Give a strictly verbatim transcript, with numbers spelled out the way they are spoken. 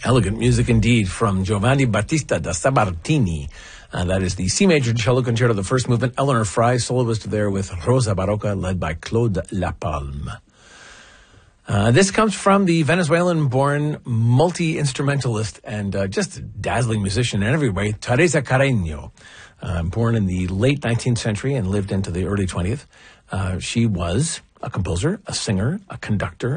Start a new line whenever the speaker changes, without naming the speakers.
Elegant music indeed from Giovanni Battista da Sabartini. Uh, that is the C major cello concerto, the first movement. Eleanor Fry, soloist there with Rosa Barocca, led by Claude Lapalme. Uh, this comes from the Venezuelan-born multi-instrumentalist and uh, just dazzling musician in every way, Teresa Carreño. Uh, born in the late nineteenth century and lived into the early twentieth. Uh, she was a composer, a singer, a conductor,